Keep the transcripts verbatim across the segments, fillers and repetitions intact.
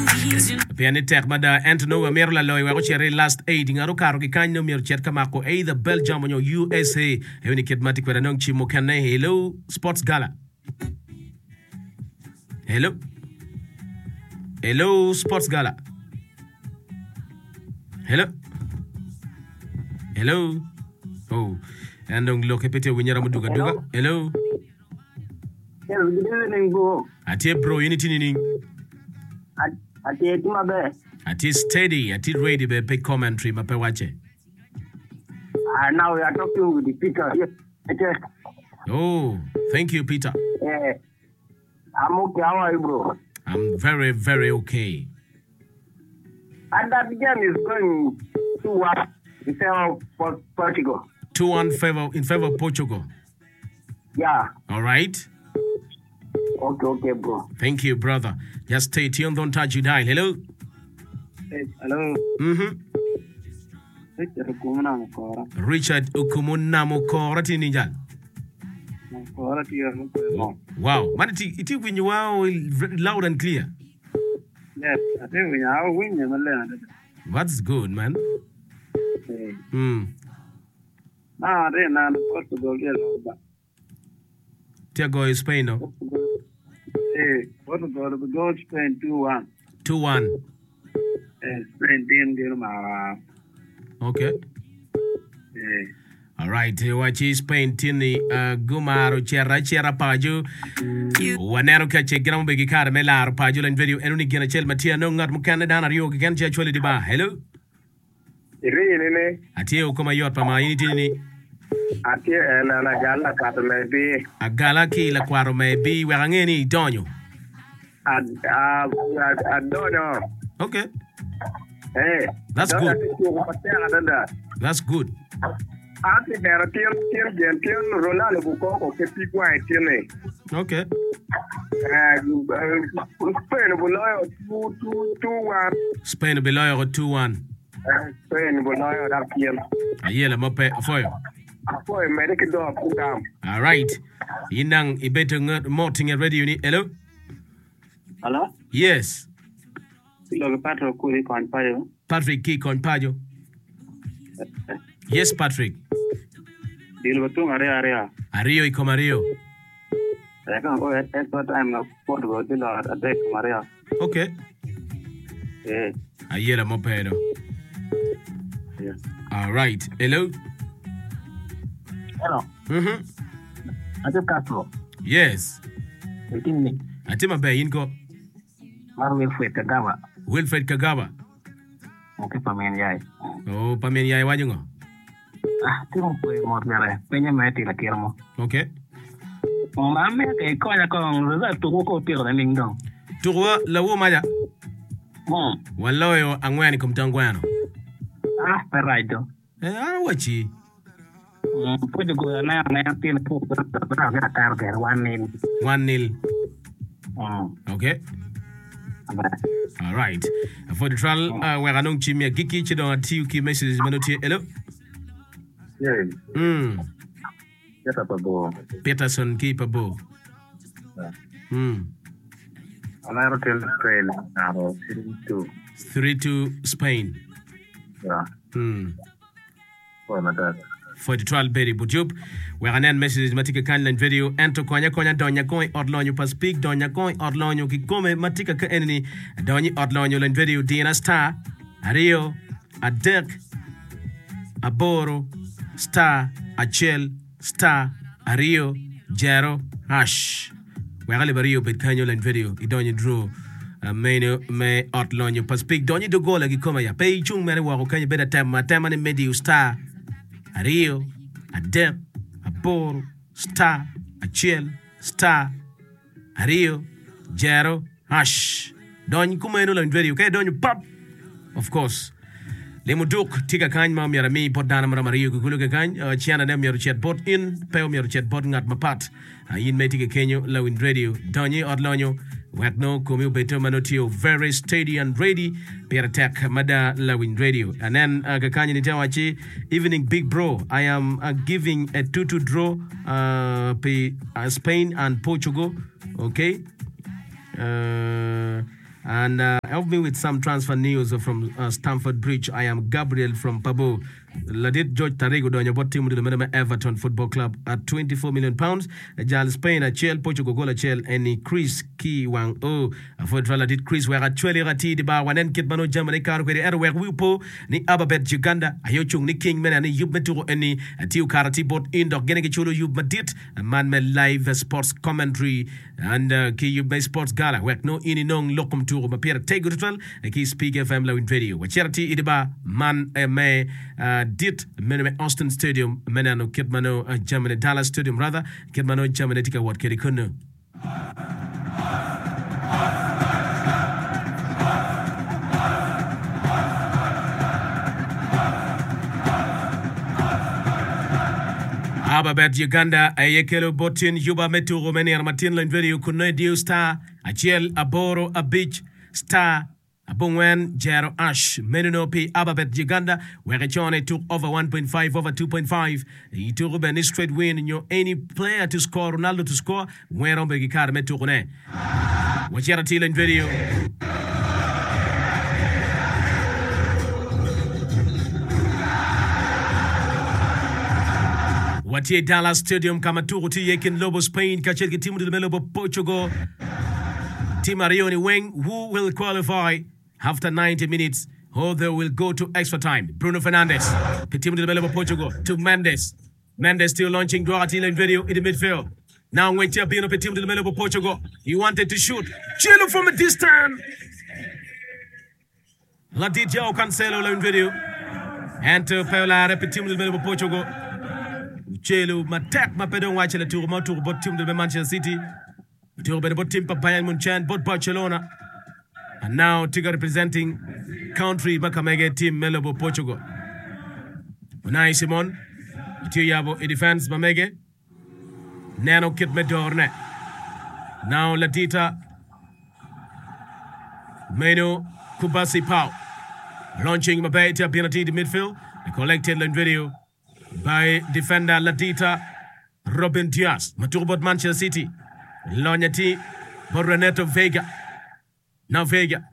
Piani tek mada Antonio Amir la loy wa chere last eight ngaro karo ki kanyo mir chet kama ko either Belgium or U S A. Hewni kidmatik wera nong chimo kane. Hello Sports Gala. Hello. Hello Sports Gala. Hello. Hello. Oh. And don't look at it when you're duga duga. Hello. Hello, good evening, bro. Ati bro, unity ni. Ati my best. Ati steady, ati ready be pay commentary ma pe wache. Ah, now we are talking with the Peter. Yes. Oh, thank you, Peter. Yeah. I'm okay. How are you, bro? I'm very, very okay. And that game is going to what? In favor of Portugal. Two one favor in favor of Portugal. Yeah. All right. Okay, okay, bro. Thank you, brother. Just stay tuned. Don't touch your dial. Hello. Hey, hello. Mm-hmm. Richard Ukumuna Mukora. Richard Ukumuna Mukora Tinijal. Mukora Tia. Wow. Man, it it when you are loud and clear. Yes, I think we are winning. That's good, man. Hey. Hmm. Ah, then I'm Portugal. Yes, Tiago is Spain, no? Hey, Portugal, we go Spain two one. two one. Hey, Spain didn't get my. Okay. Hey. All right, wachi Spain tini uh, gumaro chera chera paju. Wanero kache gram begi kar melar paju len video enuni gena chel matia no ngat mukana dana rio gen che chole diba. Hello. Iri nene. Ati o koma yot pa ma yini tini. Ati na na gala kato maybe. A gala ki la kwaro maybe we ngeni donyo. I I don't know. Okay. Hey. That's good. That's good. Ati dera tiel tiel gen tiel Ronaldo buko ko ke pikwa tiene. Okay. Eh Spain buloyo two two two one. Spain below two one. Spain buloyo da tiel. Ayela mope foyo. Foyo medike do kugam. All right. Inang ibeto moting radio ni. Hello. Hello? Yes. Lo Patrick kuri kon payo. Patrick ki kon payo. Yes, Patrick. Dilo tu ngare area. Ario iko Mario. Eka ko extra time na Portugal dilo attack Maria. Okay. Eh. Ayela mopedo. Yes. All right. Hello. Hello. Mhm. Ate Castro. Yes. Within Atima be inko. Mar Wilfred Kagawa. Wilfred Kagawa. Okay, pamen yai. Oh, pamen yai wajungo. Ah, timu po mo mere. Penya meti la kirmo. Okay. O mame ke ko ya ko reza tu ko tiro na lingdong. Tuwa la wo maja. Hmm. Waloyo angwani kumtangwano. Ah, perraito. Eh, ah wachi. Hmm, puede go na na tiene po para ver tar ver one nil. one nil. Hmm. Okay. All right. For the trial, uh, we're going to chimia giki chido ati uki message manoti. Hello. Yeah. Hmm. Yata pabo. Peterson keeper bo. Hmm. Anaro tel Spain. Aro three two. three two Spain. Yeah. Hmm. Oh my God. For the trial, Betty Butchup, we're going to message matika kanlan video. Ento konya konya donya koi odlonyo pa speak donya koi odlonyo ki kome matika ka enini donya odlonyo len video Dina Star, Ario, Adek, Aboro, Star, Achel, Star, Ario, Jero, Hash. We're going to Rio bet kanyo len video. Idonyo draw. Uh, meno me odlonyo pa speak donya do gola ki kome ya. Pay chung mene wako kanya beta tema tema ni medio Star. Ario, Adep, Aboro, Star, Achel, Star, Ario, Jero, Hash. Don't you come in and video, okay? Don't you pop? Of course. Lemo duk tika kany ma miara mi pot dana mara Mario kukulu ke kany chiana dem miara chat bot in peo miara chat bot ngat mapat yin me tika kenyo lawin radio donye odlonyo wet no kumi beto manotio very steady and ready per attack mada lawin radio and then uh, kakanya nitawachi evening big bro I am uh, giving a two two draw uh, pe, uh, Spain and Portugal okay uh, And uh, help me with some transfer news from uh, Stamford Bridge. I am Gabriel from Pabo. Ladit George Tarigo donyo bot team the Menema Everton Football Club at twenty-four million pounds. Jal Spain a Chel Portugal gola Chel any Chris Ki Wang O. A for Ladit Chris where actually rati di ba wanen kit mano Germany car where er where wipo ni Ababet Uganda ayochung ni King men ani yub meturo any tiu karati bot indo genegi chulo yub madit man me live sports commentary and uh, ki yub sports gala wek no ini nong lokum turo mapira take good well ki speak F M in radio. Charity idiba man eh, me uh, dit meneme Austin Stadium menano kitmano uh, Germany Dallas Stadium rather kitmano Germany tika wat kedi kuno Ababet Uganda ayekelo botin yuba metu romeni armatin line video kuno dio star achiel aboro a beach star Abongwen Jero Ash Meninopi Ababet Uganda where Chone took over one point five over two point five. He took a any straight win in your any player to score Ronaldo to score where on Begikar Meturone. Watch your Thielen video. Watie Dallas Stadium Kamaturu Yekin Lobo Spain Kachel Timu de Melobo Portugal. Team Marioni Weng who will qualify after ninety minutes. Oh, they will go to extra time. Bruno Fernandes. The team to the middle of Portugal. To Mendes. Mendes still launching Duarte in video in the midfield. Now when Champion of the team to the middle of Portugal. He wanted to shoot. Chelo from a distance. Ladidjao Cancelo in video. Enter Paola repeat team to the middle of Portugal. Chelo Matek Mapedon watch the tour motor but team to the Manchester City. Tour by the team for Bayern Munchen, but Barcelona. And now Tiga representing country Bakamege team Melobo Portugal. Unai Simon, Yabo in defense Mamege. Nano Kit Medorne. Now Latita Meno Kubasi Pau. Launching Mabete penalty to midfield. A collected line video by defender Latita Robin Diaz. Maturbot Manchester City. Lonyati Renato Vega. Now Vega.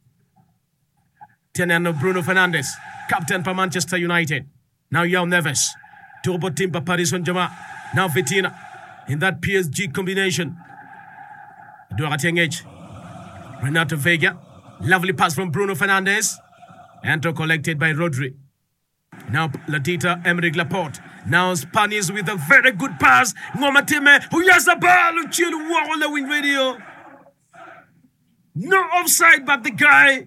Tenano Bruno Fernandes. Captain for Manchester United. Now Yao Neves. Turbo team for Paris Saint-Germain. Now Vitina. In that P S G combination. Duratengage. Renato Vega. Lovely pass from Bruno Fernandes. Enter collected by Rodri. Now Latita Emerick Laporte. Now Spanish with a very good pass. Ngomatime who has the ball. Chill Walla win video. No offside, but the guy.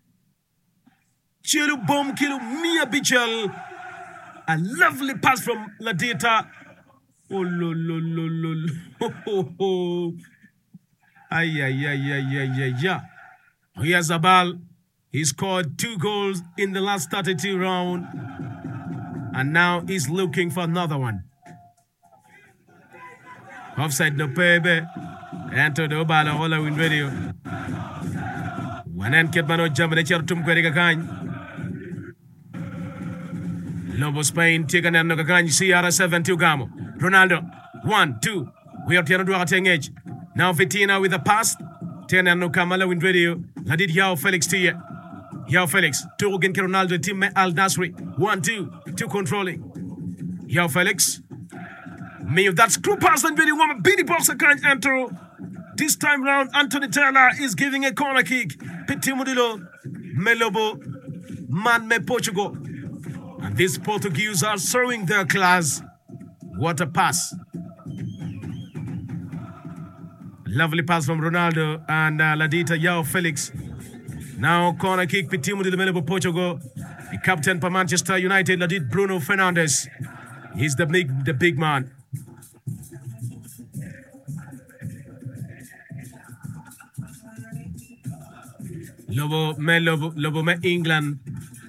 Chill bomb kill Mia Bichel. A lovely pass from Latita. Oh lo lo lo lo lo. Ho ho ho. Ay ay ay ay ay ay ay. He has the ball. He scored two goals in the last thirty-two round. And now he's looking for another one. Offside no baby. Enter the Obala Ola win video. One end Ketmano Germany Chertum Querigakan. Lobo Spain taken and Nogakan C R seven to Gamo. Ronaldo. One, two. We are Tiano Duarte edge. Now Vitina with a pass. Ten and no Kamala win video. Ladid Yao Felix Tia. Yao Felix, two again Ronaldo, team Al Nasri. One, two, two controlling. Yao Felix. Me of that screw pass and video woman Billy Boxer can't enter. This time round, Anthony Taylor is giving a corner kick. Petit Mudilo, Melobo, Man me Portugal. And these Portuguese are showing their class. What a pass. Lovely pass from Ronaldo and uh, Ladita Yao Felix. Now corner kick, Petimu to the middle of Portugal. The captain for Manchester United, Ladit Bruno Fernandes. He's the big, the big man. Lobo me Lobo Lobo me England.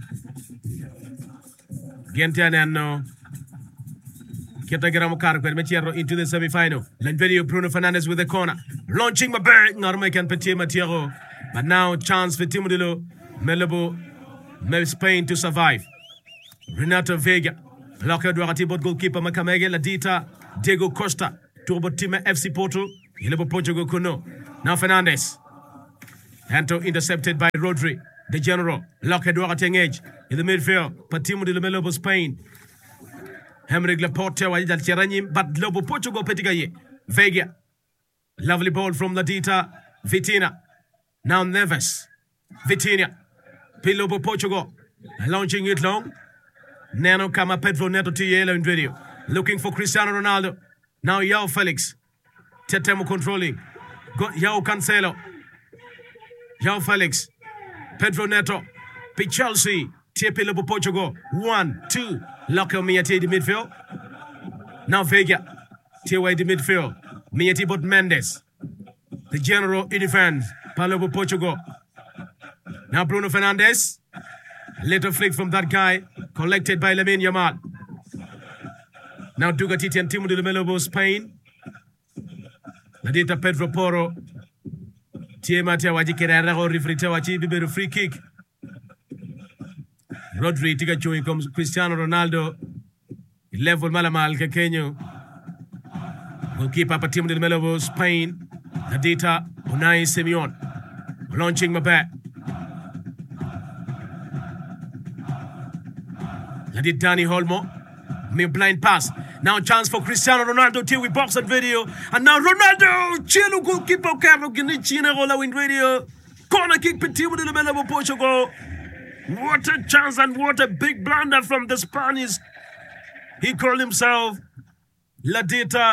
Gentianano. Ketagram Carper Metiero into the semi-final. Then video Bruno Fernandes with the corner. Launching my bird, Normacan Petit Matiero. But now chance for Timodilo, Melobo, Mel Spain to survive. Renato Vega, Locker Duarte, but goalkeeper Makamege, Ladita, Diego Costa, Turbo Team F C Porto, Ilebo Portugal Kuno. Now Fernandes. Anto intercepted by Rodri. The general. Lockheed Walking Edge in the midfield. Patimu de Lobo Spain. Hemrick Laporte Wajal Cheranyim, but Lobo Portugal Petigaye. Vega. Lovely ball from Ladita. Vitina. Now Neves. Vitinha. Pilobo Portugal. Launching it long. Nano Kama Pedro Neto to yellow in video. Looking for Cristiano Ronaldo. Now Yao Felix. Tetemo controlling. Got Yao Cancelo. Yao Felix. Pedro Neto. Pick Chelsea. Pilobo Portugal. One, two. Locker Miati the midfield. Now Vega. Tiaway the midfield. Miati but Mendes. The general in defense. Pilobo Portugal. Now Bruno Fernandes. Little flick from that guy. Collected by Lamine Yamal. Now Dugatiti and Timo de Melobo, Spain. Ladita Pedro Porro. Tiema Tewaji Kerara or Rifritawachi Biberu free kick. Rodri Tigacho comes Cristiano Ronaldo. Level Malamal Kekenyo. Goalkeeper Timo de Melobo, Spain. Ladita Unai Simeon. Launching Mbappe. Ladit Dani Olmo. Me blind pass. Now chance for Cristiano Ronaldo till we box that video. And now Ronaldo. Chelo goalkeeper Carlo Ginichina Rola in radio. Corner kick Petimo de Melobo Portugal. What a chance and what a big blunder from the Spanish. He called himself Ladita.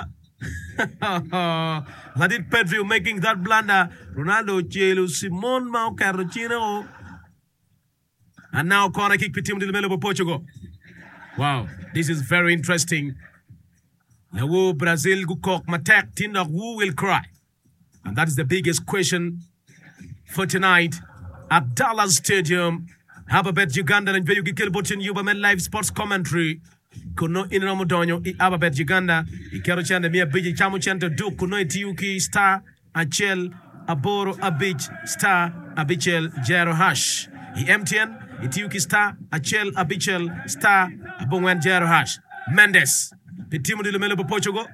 Ladit Pedro making that blunder. Ronaldo Chelo Simon Mau Carrocino. And now corner kick Petimo de Melobo Portugal. Wow, this is very interesting. Now, who Brazil go cock matak tinda who will cry? And that is the biggest question for tonight at Dallas Stadium. Ababet Uganda and Veyu Gikil Botin Yubamen live sports commentary. Kuno in Ramodonyo, I Ababet Uganda, Ikerochand, the Mia Biji Chamuchanta do Kuno Tiuki star Achel Aboro Abich star Abichel Jero Hash. He M T N. Itiuki star, Achel Abichel star, Abongwan Jero Hash. Mendes, Petimo de Melobo Portugal.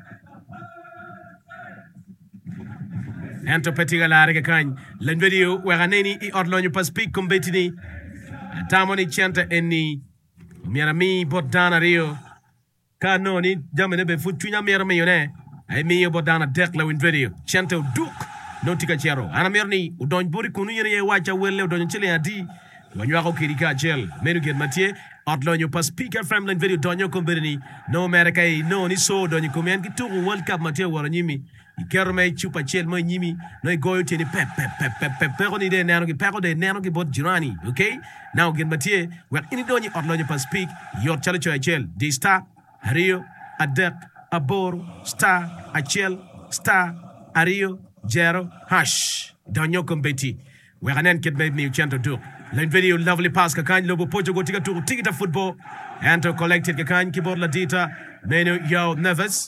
Ento Petiga Larga Kany, Lenvedio, Waraneni, I Orlonio Paspik, Combetini, Tamoni Chanta Eni, Miarami, Botana Rio, Canoni, Jamanebe Futuina Miramene, I mean Botana Decla in video, Chanto Duke, Notica Chero, Anamirni, Udon Burikuni, Wacha Well, Don Chile Adi. Wanyako Kirika Gel, Menuget Mathieu, Orlonio Paspika Family Video Donyo Combini, no America, no ni so Donny Command to World Cup Mathieu Waranimi, Ikerme Chupa Chel Moyimi, no go to the pep pep pep pep pep peroni de Nanoki Paco de Nanoki bot Girani, okay? Now get Mathieu, where any Donny Orlonio Paspik, your challenge Achel, the star, Rio, Adek, Abor, star, Achel, star, Ario, Jero, Hash, Donyo Combeti, where an end kid made me chant to do. Line video lovely pass Kakan Lobo Portugal ticket to ticket of football and to collected Kakan keyboard Ladita Menu Yao Neves.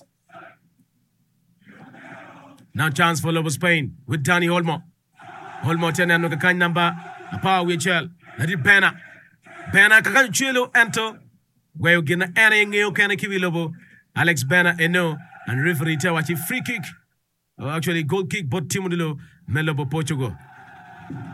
Now chance for Lobo Spain with Dani Olmo. Olmo ten and Kakan number a power with Chel. Ladit Bena. Bena Kakan Chilo Anto. Where you get any new kind of Kiwi Lobo. Alex Bena Eno and referee Tawachi free kick. Or actually goal kick but Timodilo Melobo Portugal.